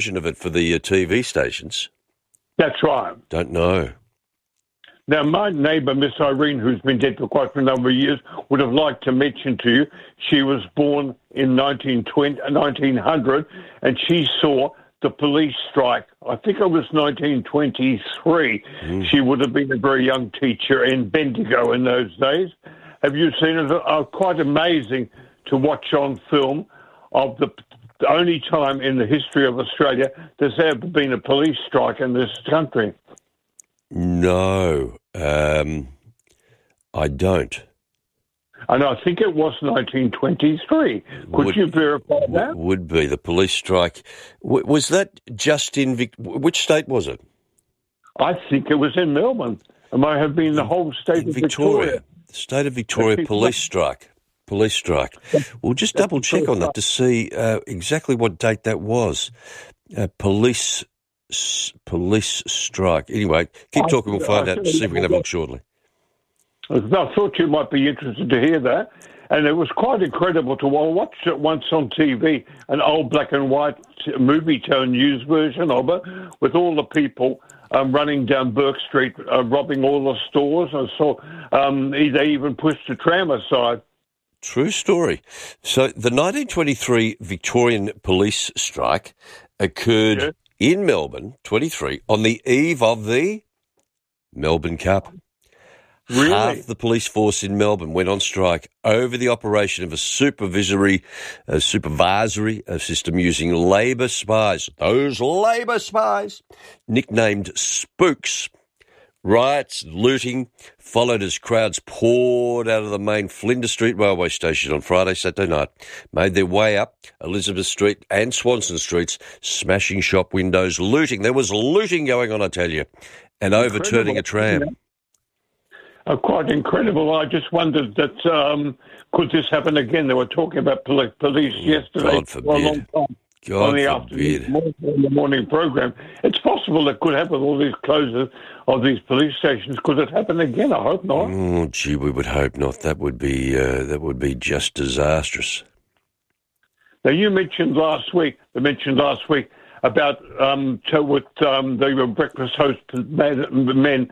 version of it for the TV stations. That's right. Don't know. Now, my neighbour, Miss Irene, who's been dead for quite a number of years, would have liked to mention to you she was born in 1900, and she saw the police strike. I think it was 1923. She would have been a very young teacher in Bendigo in those days. Have you seen it? Quite amazing to watch on film of the only time in the history of Australia there's ever been a police strike in this country. No, I don't. And I think it was 1923. Could you verify that? Would be the police strike. Was that just in which state was it? I think it was in Melbourne. It might have been the whole state of Victoria. The state of Victoria police strike. Police strike. We'll just double check on that to see exactly what date that was. Police strike. Anyway, keep talking. We'll find out and see if we can have a look shortly. I thought you might be interested to hear that. And it was quite incredible to watch it once on TV, an old black and white movie tone news version of it, with all the people running down Burke Street, robbing all the stores. I saw they even pushed a tram aside. True story. So the 1923 Victorian police strike occurred in Melbourne, 23, on the eve of the Melbourne Cup. Really? Half the police force in Melbourne went on strike over the operation of a supervisory system using Labor spies. Those Labor spies, nicknamed spooks. Riots, looting followed as crowds poured out of the main Flinders Street railway station on Friday, Saturday night, made their way up Elizabeth Street and Swanston Streets, smashing shop windows, looting. There was looting going on, I tell you, and overturning a tram. Quite incredible. I just wondered that could this happen again? They were talking about police yesterday. God forbid. For a long time. God on the morning program. It's possible it could happen with all these closures of these police stations. Could it happen again? I hope not. Oh, gee, we would hope not. That would be just disastrous. Now, you mentioned last week about the breakfast host men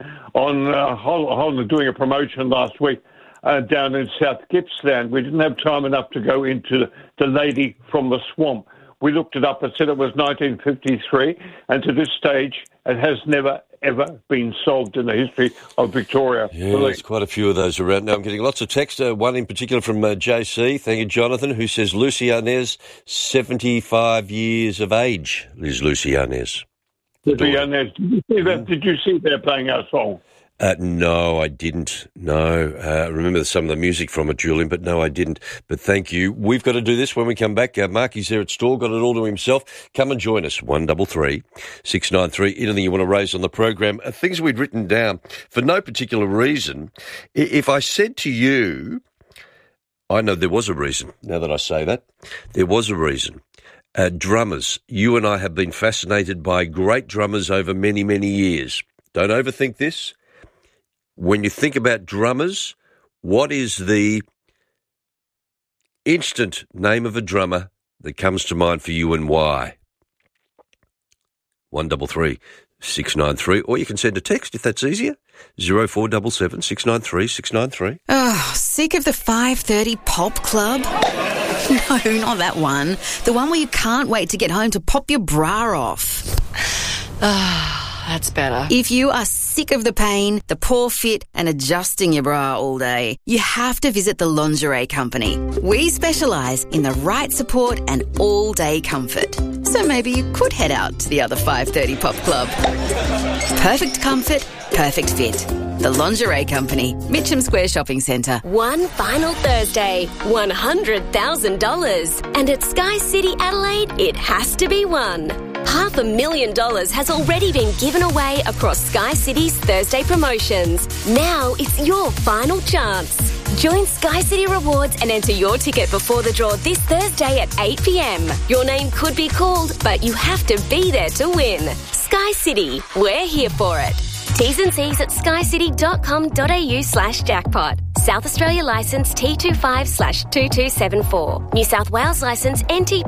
on doing a promotion last week down in South Gippsland. We didn't have time enough to go into the lady from the swamp. We looked it up and said it was 1953, and to this stage, it has never, ever been solved in the history of Victoria. Yeah, there's quite a few of those around. Now I'm getting lots of text, one in particular from JC, thank you, Jonathan, who says Lucy Arnez, 75 years of age, is Lucy Arnez. Lucy Arnez, did you see they're playing our song? No, I didn't. No. I remember some of the music from it, Julian, but no, I didn't. But thank you. We've got to do this when we come back. Marky's there at Stall, got it all to himself. Come and join us, 133 693. Anything you want to raise on the program. Things we'd written down for no particular reason. If I said to you, I know there was a reason, now that I say that. There was a reason. Drummers. You and I have been fascinated by great drummers over many, many years. Don't overthink this. When you think about drummers, what is the instant name of a drummer that comes to mind for you and why? 133 693, or you can send a text if that's easier. 0477 693 693. Oh, sick of the 5:30 pop club? No, not that one. The one where you can't wait to get home to pop your bra off. That's better. If you are sick of the pain, the poor fit, and adjusting your bra all day, you have to visit the Lingerie Company. We specialise in the right support and all-day comfort. So maybe you could head out to the other 5:30 pop club. Perfect comfort, perfect fit. The Lingerie Company, Mitcham Square Shopping Centre. One final Thursday, $100,000. And at Sky City Adelaide, it has to be won. $500,000 has already been given away across Sky City's Thursday promotions. Now it's your final chance. Join Sky City Rewards and enter your ticket before the draw this Thursday at 8 p.m. Your name could be called, but you have to be there to win. Sky City, we're here for it. T's and C's at skycity.com.au/jackpot. South Australia licence T25/2274. New South Wales licence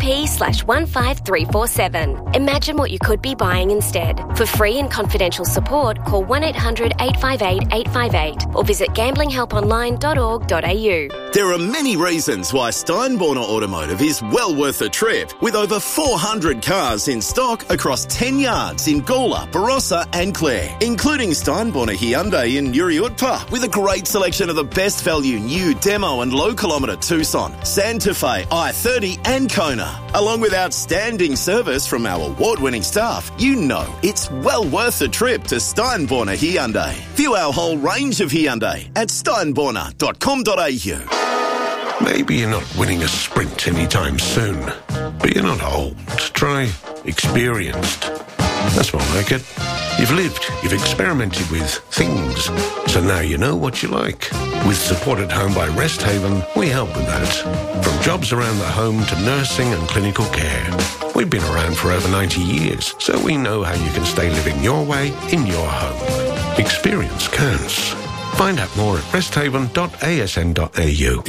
NTP/15347. Imagine what you could be buying instead. For free and confidential support, call 1-800-858-858 or visit gamblinghelponline.org.au. There are many reasons why Steinborner Automotive is well worth a trip, with over 400 cars in stock across 10 yards in Gawler, Barossa and Clare, including Steinborner Hyundai in Uriutpa, with a great selection of the best value new demo and low kilometre Tucson, Santa Fe, i30 and Kona. Along with outstanding service from our award-winning staff, you know it's well worth a trip to Steinborner Hyundai. View our whole range of Hyundai at steinborner.com.au. Maybe you're not winning a sprint anytime soon, but you're not old. Try experienced. That's more like it. You've lived, you've experimented with things, so now you know what you like. With Support at Home by Rest Haven, we help with that. From jobs around the home to nursing and clinical care. We've been around for over 90 years, so we know how you can stay living your way in your home. Experience counts. Find out more at resthaven.asn.au.